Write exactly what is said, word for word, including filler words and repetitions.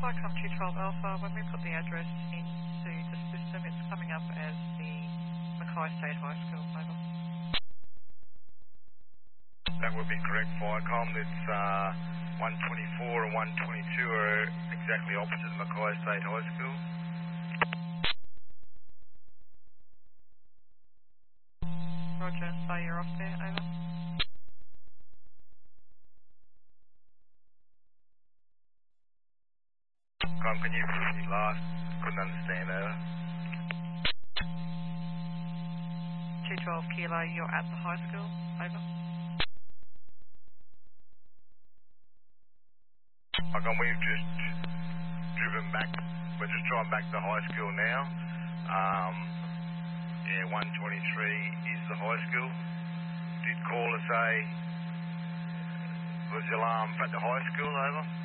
Flycom two twelve Alpha, when we put the address into the system, it's coming up as the Mackay State High School. Over. That would be correct, Flycom. It's uh, one twenty-four and one twenty-two are exactly opposite Mackay State High School. Roger, so you're off there, over. Com, can you repeat last? Couldn't understand, over. two twelve Kilo, you're at the high school, over. Flycom, we've just driven back, we're just driving back to high school now. Um, yeah, one twenty-three is the high school. Did call to say, was the alarm at the high school, over?